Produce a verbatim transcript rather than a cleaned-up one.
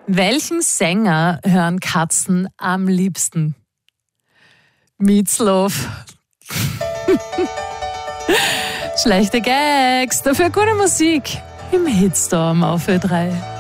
Welchen Sänger hören Katzen am liebsten? Meatloaf. Schlechte Gags, dafür gute Musik im Hitstorm auf Ö drei.